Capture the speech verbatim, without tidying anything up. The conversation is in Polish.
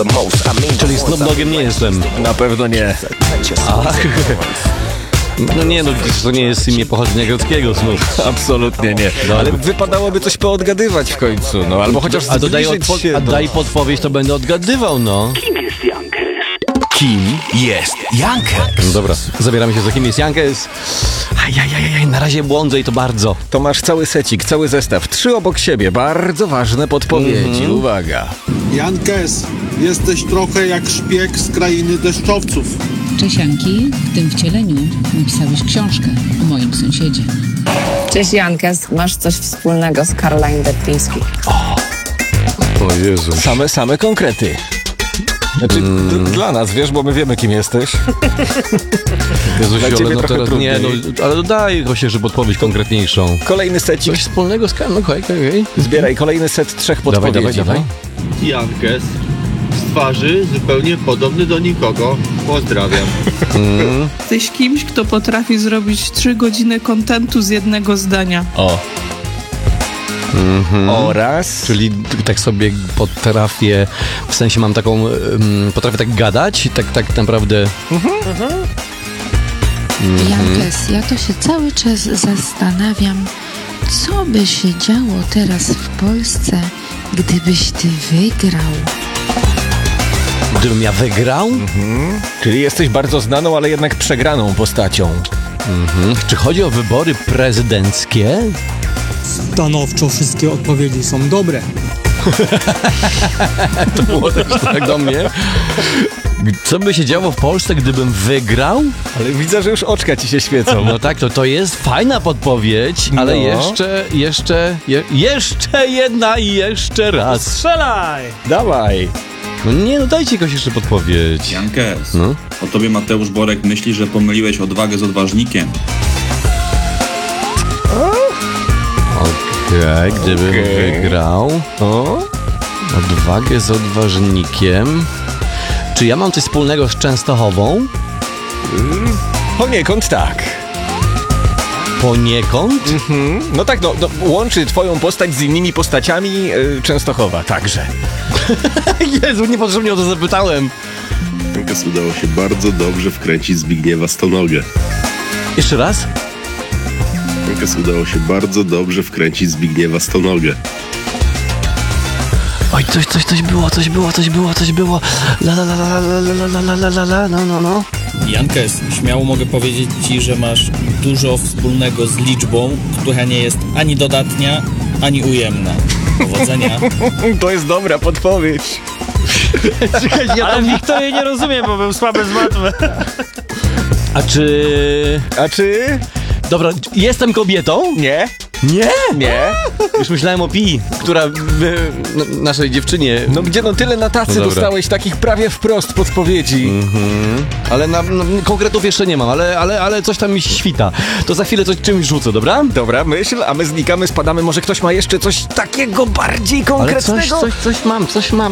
Czyli Snoop Doggiem nie jestem. Na pewno nie. Ach. No nie, no to nie jest imię pochodzenia greckiego, Snoop. Absolutnie nie. Dobra. Ale wypadałoby coś poodgadywać w końcu, no albo chociaż A, dodaj zbliżyć odpo- się a do... daj podpowiedź, to będę odgadywał, no. Kim jest Jankes? No dobra, zabieramy się za kim jest Jankes. Ajajajaj, na razie błądzę i to bardzo. To masz cały secik, cały zestaw, trzy obok siebie, bardzo ważne podpowiedzi, Mhm. uwaga. Jankes, jesteś trochę jak szpieg z krainy deszczowców. Czesianki, w tym wcieleniu napisałeś książkę o moim sąsiedzie. Cześć Jankes, masz coś wspólnego z Caroline Deptyński. O Jezu. Same, same konkrety. Znaczy, Mm. d- dla nas, wiesz, bo my wiemy, kim jesteś. Jezu, Dla ale ciebie no trochę teraz nie, trudniej. no, ale daj chociaż podpowiedź konkretniejszą. Kolejny secik, Coś wspólnego z Karol, okej, okej, okej. zbieraj kolejny set trzech Dawaj, podpowiedzi. dawaj, dawaj. Jankes, z twarzy zupełnie podobny do nikogo. Pozdrawiam. Jesteś kimś, kto potrafi zrobić trzy godziny kontentu z jednego zdania. O. Oraz... Czyli tak sobie potrafię, w sensie mam taką, um, potrafię tak gadać, tak, tak naprawdę. Jankes, ja to się cały czas zastanawiam, co by się działo teraz w Polsce, gdybyś ty wygrał. Gdybym ja wygrał? Czyli jesteś bardzo znaną, ale jednak przegraną postacią. Mhm. Czy chodzi o wybory prezydenckie? Stanowczo wszystkie odpowiedzi są dobre. To było też tak do mnie. Co by się działo w Polsce, gdybym wygrał? Ale widzę, że już oczka ci się świecą. No tak, to, to jest fajna podpowiedź, ale No. jeszcze, jeszcze, je, jeszcze jedna i jeszcze raz. Strzelaj! Dawaj. No nie, no dajcie jakoś jeszcze podpowiedź. Jankes, No. o tobie Mateusz Borek myśli, że pomyliłeś odwagę z odważnikiem. Okej, gdybym Okej. wygrał O? odwagę z odważnikiem. Czy ja mam coś wspólnego z Częstochową? Poniekąd tak. Poniekąd? Mhm. No tak, no, no, łączy twoją postać z innymi postaciami y, Częstochowa, także. Jezu, niepotrzebnie o to zapytałem. Jankes udało się bardzo dobrze wkręcić Zbigniewa Stonogę. Jeszcze raz? Jankes udało się bardzo dobrze wkręcić Zbigniewa Stonogę. Oj, coś, coś, coś było, coś było, coś było, coś było. La la la la la la la la la la la no, no, no. Jankes, śmiało mogę powiedzieć ci, że masz dużo wspólnego z liczbą, która nie jest ani dodatnia, ani ujemna. Powodzenia. To jest dobra podpowiedź. Czekaj, ja Ale tam... Wiktor jej nie rozumiem, bo był słaby z matmy. A czy... A czy? Dobra, jestem kobietą? Nie? Nie? Nie? Już myślałem o Pi, która by, no, naszej dziewczynie... No gdzie no tyle na tacy No dobra. dostałeś takich prawie wprost podpowiedzi. Mhm. Ale na, no, konkretów jeszcze nie mam, ale, ale, ale coś tam mi świta. To za chwilę coś czymś rzucę, dobra? Dobra, myśl, a my znikamy, spadamy. Może ktoś ma jeszcze coś takiego bardziej Ale konkretnego? coś, coś, coś mam, coś mam.